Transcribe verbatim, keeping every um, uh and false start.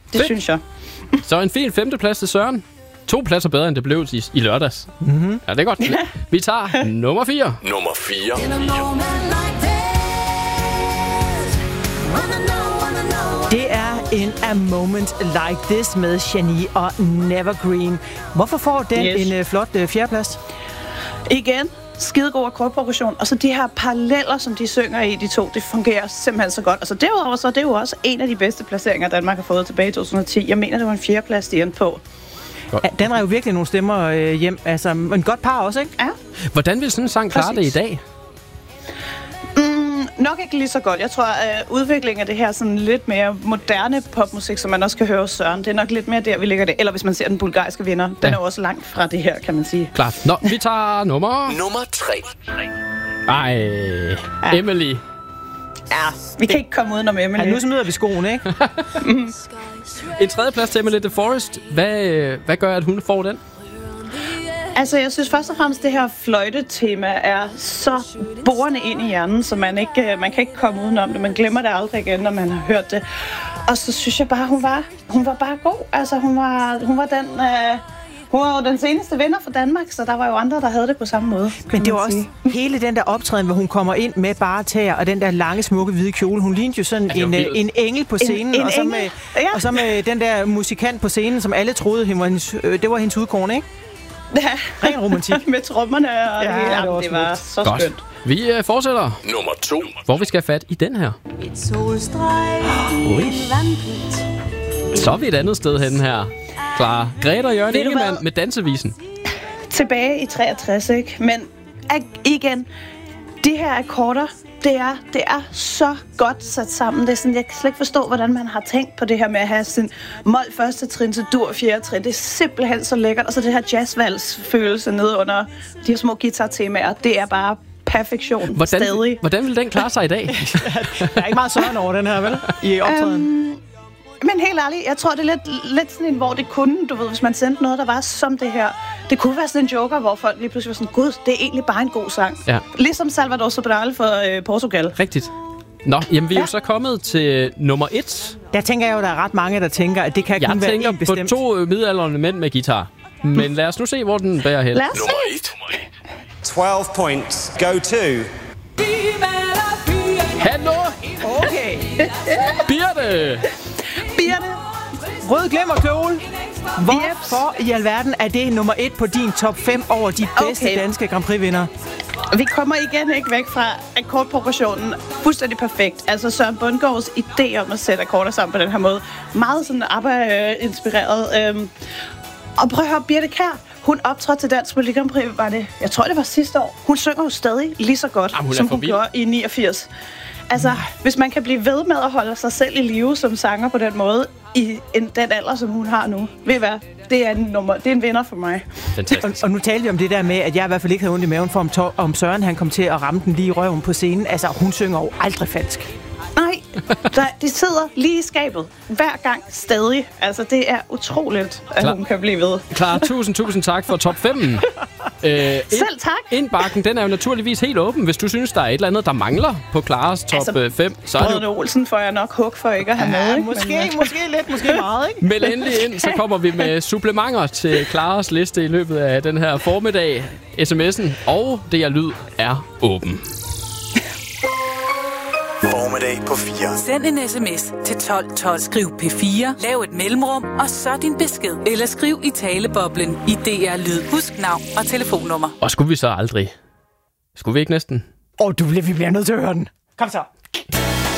Det Fedt. synes jeg. Så en fin femteplads til Søren. To pladser bedre, end det blev i, i lørdags. Mm-hmm. Ja, det er godt. Vi tager nummer fire. Nummer fire. Det er en A Moment Like This med Shani og Nevergreen. Hvorfor får den yes. en uh, flot uh, fjerdeplads? Igen, skidegod akkordprogression. Og så de her paralleller, som de synger i, de to, det fungerer simpelthen så godt. Og så derudover, så er det jo også en af de bedste placeringer, Danmark har fået tilbage i to tusind og ti. Jeg mener, det var en fjerdeplads, de endte på. Ja, den er jo virkelig nogle stemmer øh, hjem. Altså, en godt par også, ikke? Ja. Hvordan vil sådan en sang klare det i dag? Mm, nok ikke lige så godt. Jeg tror, at udviklingen af det her sådan lidt mere moderne popmusik, som man også kan høre hos Søren, det er nok lidt mere der, vi ligger det. Eller hvis man ser den bulgarske vinder, den ja. er jo også langt fra det her, kan man sige. Klart. Nå, vi tager nummer... Nummer tre. Ej, ja. Emily. Ja, vi kan ikke komme udenom Emily. Ja, nu smider vi skoen, ikke? mm. En tredje plads til Emily The Forest. Hvad, hvad gør, at hun får den? Altså, jeg synes først og fremmest, det her fløjtetema er så borende ind i hjernen, så man, ikke, man kan ikke komme udenom det. Man glemmer det aldrig igen, når man har hørt det. Og så synes jeg bare, hun var, hun var bare god. Altså, hun var, hun var den... Øh, Hun var jo den seneste vinder for Danmark, så der var jo andre, der havde det på samme måde. Men det var også hele den der optræden, hvor hun kommer ind med bare tæer og den der lange, smukke hvide kjole. Hun lignede jo sådan en, en engel på scenen, en, en og, så med, ja. og så med den der musikant på scenen, som alle troede, det var hendes, det var hendes udkårne, ikke? Ja. Ren romantik. Med trommerne og ja, det hele. det var, det var så Godt. skønt. Vi uh, fortsætter. Nummer to. Hvor vi skal have fat i den her. Et solstreg i en vandpyt. Så er vi et andet sted henne her. Klar. Grete og Jørgen Ingemann med Dansevisen. Tilbage i treogtres, ikke? Men igen, de her akkorder, det er, det er så godt sat sammen. Det er sådan, jeg kan slet ikke forstå, hvordan man har tænkt på det her med at have sin mol første trin til dur fjerde trin. Det er simpelthen så lækkert. Og så det her jazzvals-følelse nede under de her små guitar-temaer. Det er bare perfektion. Hvordan, stadig. Hvordan vil den klare sig i dag? Der er ikke meget Søren over den her, vel? I optræden. Um, Men helt ærligt, jeg tror, det er lidt, lidt sådan en, hvor det kunne, du ved, hvis man sendte noget, der var som det her. Det kunne være sådan en joker, hvor folk lige pludselig var sådan, gud, det er egentlig bare en god sang. Ja. Ligesom Salvador Sobral for øh, Portugal. Rigtigt. Nå, jamen vi er ja. jo så kommet til nummer et. Der tænker jeg jo, der er ret mange, der tænker, at det kan jeg kun være en bestemt. Jeg tænker på to midaldrende mænd med guitar. Men lad os nu se, hvor den bærer hen. Lad os nummer et. twelve points go to... Hallo! Okay. Birte! Birte! Rød glimmerkjole. Hvorfor i alverden er det nummer et på din top fem over de bedste okay. danske Grand Prix-vindere? Vi kommer igen ikke væk fra akkordprogressionen. Fuldstændig perfekt. Altså Søren Bundgaards idé om at sætte akkorder sammen på den her måde. Meget sådan ABBA-inspireret. Øhm. Og prøv at høre, Birte Kjær. Hun optrådte til Dansk Melodi Grand Prix, var det, jeg tror det var sidste år. Hun synger jo stadig lige så godt, Jamen, hun som hun gjorde i niogfirs. Altså, hvis man kan blive ved med at holde sig selv i live som sanger på den måde, i en, den alder, som hun har nu, ved I hvad? Det er en, nummer, det er en vinder for mig. Og, og nu talte vi om det der med, at jeg i hvert fald ikke havde ondt i maven for, om, to, om Søren han kom til at ramme den lige i røven på scenen. Altså, hun synger jo aldrig falsk. Nej, der, de sidder lige i skabet. Hver gang stadig. Altså, det er utroligt, at Klar. hun kan blive ved. Klar, tusind, tusind tak for top fem. øh, Selv tak. Indbakken, den er jo naturligvis helt åben. Hvis du synes, der er et eller andet, der mangler på Klares top altså, fem, så er det Brødrene Olsen får jeg nok hug for ikke at have ja, med. Ikke? Måske, Men, måske lidt, måske meget, ikke? Meld endelig ind, så kommer vi med supplementer til Klares liste i løbet af den her formiddag. sms'en og D R Lyd er åben. Formiddag på fire. Send en sms til tolv tolv. Skriv P fire. Lav et mellemrum, og så din besked. Eller skriv i taleboblen i D R Lyd. Husk navn og telefonnummer. Og skulle vi så aldrig? Skulle vi ikke næsten? Åh, oh, du bliver, vi bliver nødt til at høre den. Kom så.